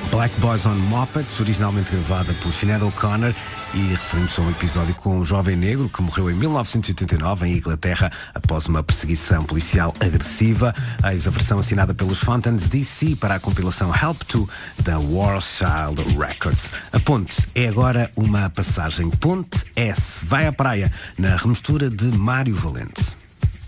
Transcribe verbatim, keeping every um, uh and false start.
Black Boys on Mopeds, originalmente gravada por Sinéad O'Connor e referente a um episódio com um jovem negro que morreu em mil novecentos e oitenta e nove em Inglaterra após uma perseguição policial agressiva. Eis a versão assinada pelos Fountains D C para a compilação Help To da Warchild Records. A ponte é agora uma passagem. Ponte S vai à praia na remistura de Mário Valente.